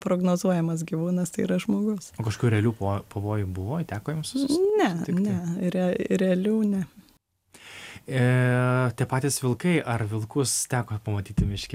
prognozuojamas gyvūnas, tai yra žmogus. O kažkokių realių pavojų buvo? Teko jums susitikti? Realių ne. Tie patys vilkai, ar vilkus teko pamatyti miške?